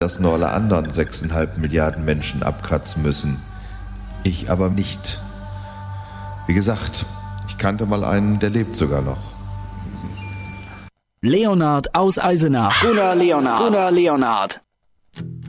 dass nur alle anderen 6,5 Milliarden Menschen abkratzen müssen. Ich aber nicht. Wie gesagt, ich kannte mal einen, der lebt sogar noch. Leonhard aus Eisenach. Gunnar Leonhard.